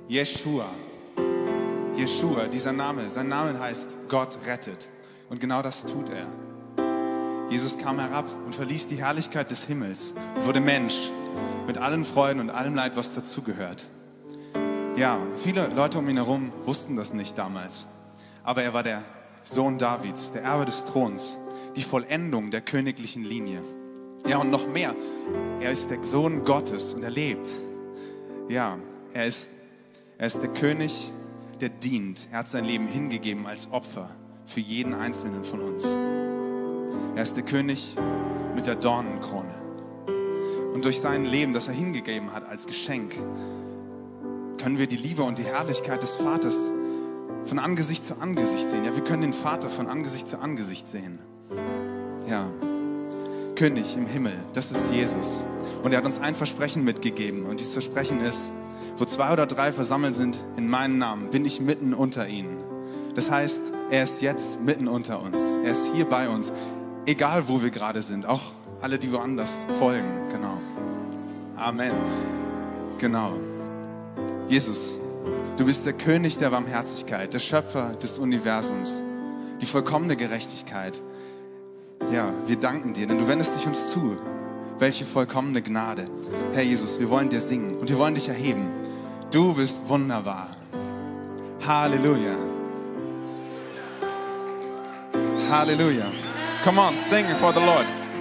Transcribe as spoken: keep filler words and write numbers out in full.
Jeshua. Jeshua, dieser Name, sein Name heißt Gott rettet. Und genau das tut er. Jesus kam herab und verließ die Herrlichkeit des Himmels und wurde Mensch mit allen Freuden und allem Leid, was dazugehört. Ja, viele Leute um ihn herum wussten das nicht damals. Aber er war der Sohn Davids, der Erbe des Throns, die Vollendung der königlichen Linie. Ja, und noch mehr, er ist der Sohn Gottes und er lebt. Ja, er ist, er ist der König, der dient. Er hat sein Leben hingegeben als Opfer für jeden Einzelnen von uns. Er ist der König mit der Dornenkrone. Und durch sein Leben, das er hingegeben hat als Geschenk, können wir die Liebe und die Herrlichkeit des Vaters von Angesicht zu Angesicht sehen. Ja, wir können den Vater von Angesicht zu Angesicht sehen. Ja, König im Himmel, das ist Jesus. Und er hat uns ein Versprechen mitgegeben. Und dieses Versprechen ist, wo zwei oder drei versammelt sind in meinem Namen, bin ich mitten unter ihnen. Das heißt, er ist jetzt mitten unter uns. Er ist hier bei uns, egal wo wir gerade sind. Auch alle, die woanders folgen. Genau. Amen. Genau. Jesus, du bist der König der Barmherzigkeit, der Schöpfer des Universums, die vollkommene Gerechtigkeit. Ja, wir danken dir, denn du wendest dich uns zu. Welche vollkommene Gnade. Herr Jesus, wir wollen dir singen und wir wollen dich erheben. Du bist wunderbar. Halleluja. Halleluja. Come on, sing for the Lord.